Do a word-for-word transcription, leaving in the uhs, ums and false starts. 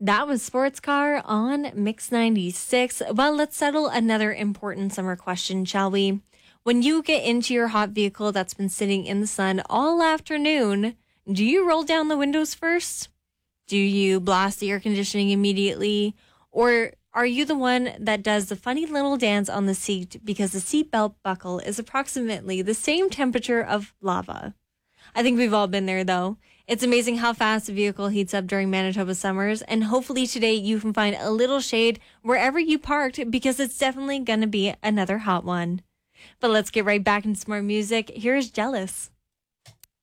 That was Sports Car on Mix ninety-six. Well, let's settle another important summer question, shall we? When you get into your hot vehicle that's been sitting in the sun all afternoon, do you roll down the windows first? Do you blast the air conditioning immediately? Or are you the one that does the funny little dance on the seat because the seatbelt buckle is approximately the same temperature of lava? I think we've all been there, though. It's amazing how fast a vehicle heats up during Manitoba summers, and hopefully today you can find a little shade wherever you parked because it's definitely going to be another hot one. But let's get right back into some more music. Here's Jealous.